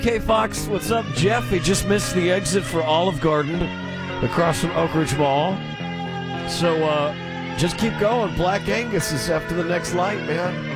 K Fox, what's up? Jeff, he just missed the exit for Olive Garden across from Oak Ridge Mall. So just keep going. Black Angus is after the next light, man.